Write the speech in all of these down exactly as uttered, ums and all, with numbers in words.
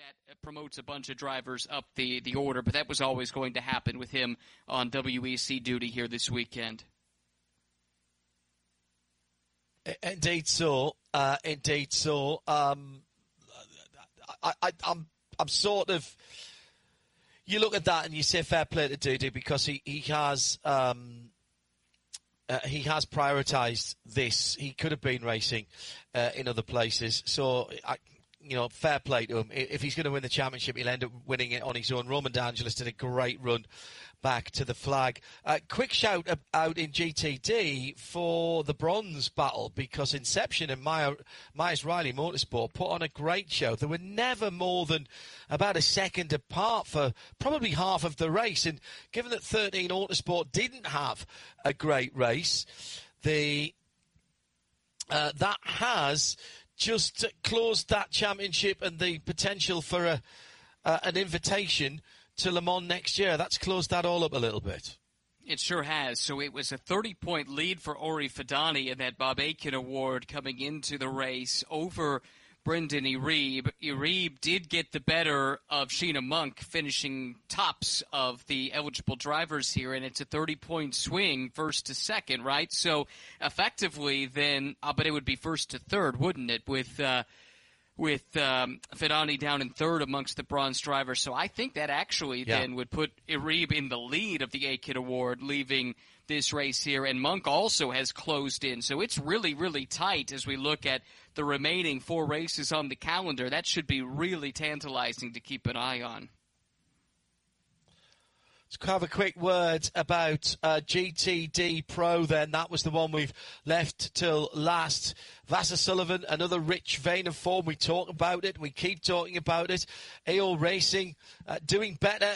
that promotes a bunch of drivers up the, the order, but that was always going to happen with him on W E C duty here this weekend. Indeed so. Uh, indeed so. Um, I, I, I'm, I'm sort of. You look at that and you say fair play to Dudu because he he has um, uh, he has prioritised this. He could have been racing uh, in other places. So I, you know, fair play to him. If he's going to win the championship, he'll end up winning it on his own. Roman D'Angelis did a great run back to the flag. Uh, quick shout out in G T D for the bronze battle because Inception and Maya, Myers Riley Motorsport put on a great show. They were never more than about a second apart for probably half of the race. And given that thirteen Autosport didn't have a great race, the uh, that has just closed that championship and the potential for a uh, an invitation to Le Mans next year. That's closed that all up a little bit. It sure has. So it was a thirty-point lead for Ori Fidani in that Bob Akin Award coming into the race over Brendan Iribe. Iribe did get the better of Sheena Monk, finishing tops of the eligible drivers here, and it's a thirty-point swing first to second, right? So effectively then, uh, but it would be first to third, wouldn't it, with uh, with um, Fidani down in third amongst the bronze drivers. So I think that actually yeah. then would put Iribe in the lead of the A-Kid Award, leaving this race here. And Monk also has closed in. So it's really, really tight as we look at the remaining four races on the calendar. That should be really tantalizing to keep an eye on. Let's have a quick word about uh, G T D Pro then. That was the one we've left till last. Vassar Sullivan, another rich vein of form. We talk about it. We keep talking about it. A O Racing uh, doing better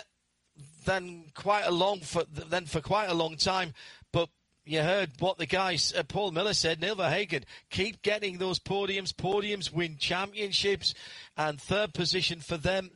than quite a long for, than for quite a long time. But you heard what the guys, uh, Paul Miller said, Neil Verhagen, keep getting those podiums. Podiums win championships, and third position for them.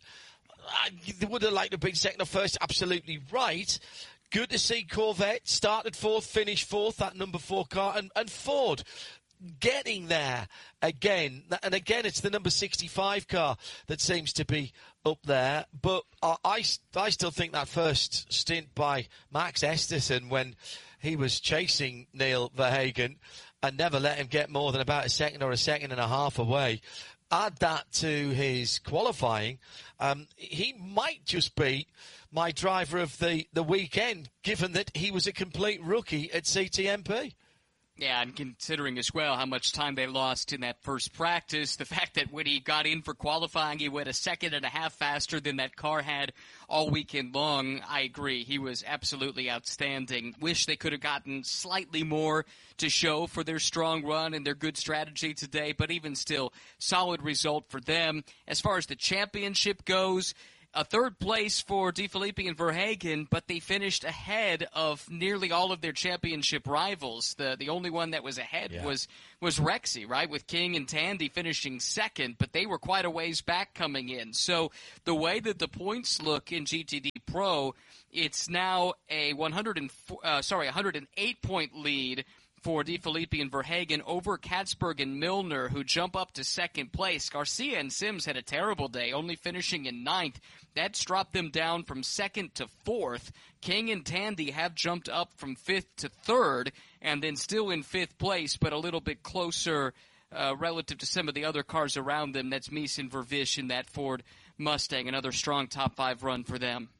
They would have liked to have been second or first, absolutely right. Good to see Corvette started fourth, finished fourth, that number four car, and, and Ford getting there again. And again, it's the number sixty-five car that seems to be up there. But I, I, I still think that first stint by Max Esterson when he was chasing Neil Verhagen and never let him get more than about a second or a second and a half away. Add that to his qualifying, um, he might just be my driver of the, the weekend, given that he was a complete rookie at C T M P. Yeah, and considering as well how much time they lost in that first practice, the fact that when he got in for qualifying, he went a second and a half faster than that car had all weekend long. I agree. He was absolutely outstanding. Wish they could have gotten slightly more to show for their strong run and their good strategy today, but even still, solid result for them. As far as the championship goes, a third place for De Filippi and Verhagen, but they finished ahead of nearly all of their championship rivals. The the only one that was ahead yeah. was was Rexy, right, with King and Tandy finishing second, but they were quite a ways back coming in. So the way that the points look in G T D Pro, it's now a one hundred four, uh, sorry, one hundred eight point lead for De Filippi and Verhagen over Katzberg and Milner, who jump up to second place. Garcia and Sims had a terrible day, only finishing in ninth. That's dropped them down from second to fourth. King and Tandy have jumped up from fifth to third, and then still in fifth place, but a little bit closer uh, relative to some of the other cars around them. That's Mies and Vervish in that Ford Mustang, another strong top five run for them.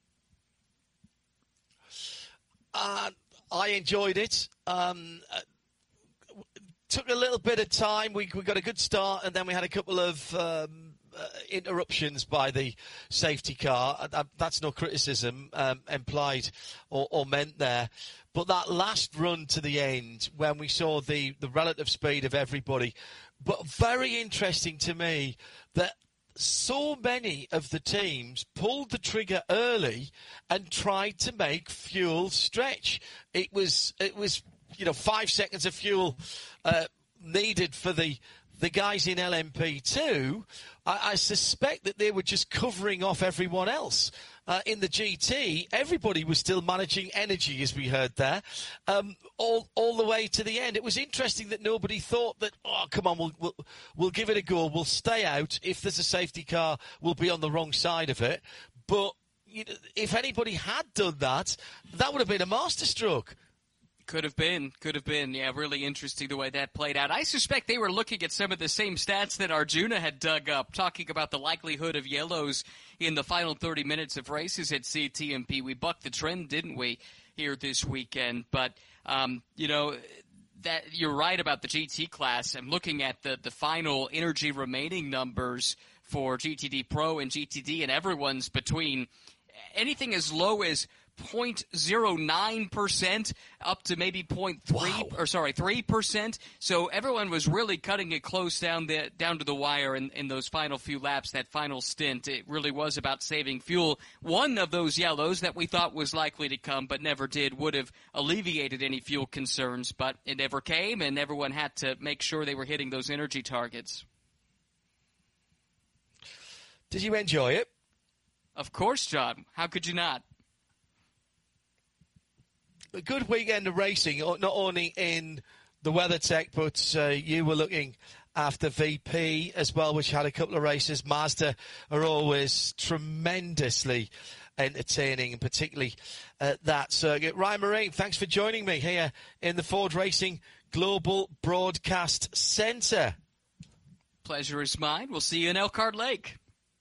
Uh, I enjoyed it. Um, uh, took a little bit of time. We, we got a good start, and then we had a couple of um, uh, interruptions by the safety car. Uh, that's no criticism um, implied or, or meant there. But that last run to the end, when we saw the, the relative speed of everybody, but very interesting to me that so many of the teams pulled the trigger early and tried to make fuel stretch. It was, it was, you know, five seconds of fuel uh, needed for the the guys in L M P two, I, I suspect that they were just covering off everyone else. Uh, in the G T, everybody was still managing energy, as we heard there, um, all all the way to the end. It was interesting that nobody thought that, oh, come on, we'll, we'll, we'll give it a go. We'll stay out. If there's a safety car, we'll be on the wrong side of it. But you know, if anybody had done that, that would have been a masterstroke. Could have been, could have been. Yeah, really interesting the way that played out. I suspect they were looking at some of the same stats that Arjuna had dug up, talking about the likelihood of yellows in the final thirty minutes of races at C T M P. We bucked the trend, didn't we, here this weekend? But, um, you know, that you're right about the G T class. I'm looking at the, the final energy remaining numbers for G T D Pro and G T D, and everyone's between anything as low as zero point zero nine percent up to maybe zero point three Wow. or sorry three percent. So everyone was really cutting it close down the down to the wire in, in those final few laps, that final stint. It really was about saving fuel. One of those yellows that we thought was likely to come but never did would have alleviated any fuel concerns, but it never came, and everyone had to make sure they were hitting those energy targets. Did you enjoy it? Of course, John. How could you not? A good weekend of racing, not only in the WeatherTech, but uh, you were looking after V P as well, which had a couple of races. Mazda are always tremendously entertaining, and particularly at that circuit. Ryan Marine, thanks for joining me here in the Ford Racing Global Broadcast Centre. Pleasure is mine. We'll see you in Elkhart Lake.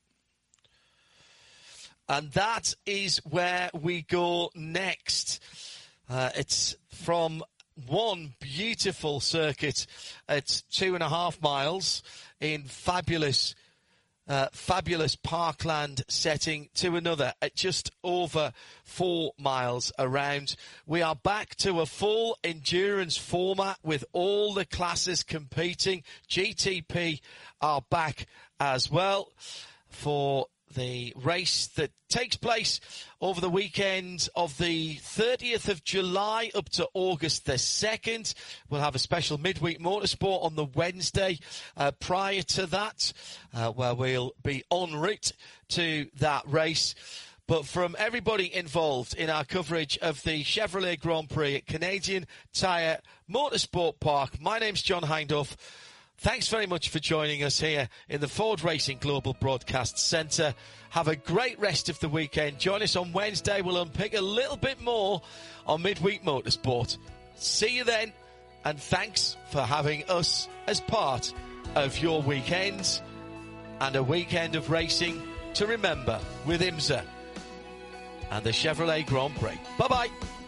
And that is where we go next. Uh, it's from one beautiful circuit at two and a half miles in fabulous, uh, fabulous parkland setting to another at just over four miles around. We are back to a full endurance format with all the classes competing. G T P are back as well for the race that takes place over the weekend of the thirtieth of July up to August the second. We'll have a special midweek motorsport on the Wednesday uh, prior to that, uh, where we'll be en route to that race. But from everybody involved in our coverage of the Chevrolet Grand Prix at Canadian Tire Motorsport Park, my name's John Hindhaugh. Thanks very much for joining us here in the Ford Racing Global Broadcast Centre. Have a great rest of the weekend. Join us on Wednesday. We'll unpick a little bit more on Midweek Motorsport. See you then, and thanks for having us as part of your weekend, and a weekend of racing to remember with IMSA and the Chevrolet Grand Prix. Bye-bye.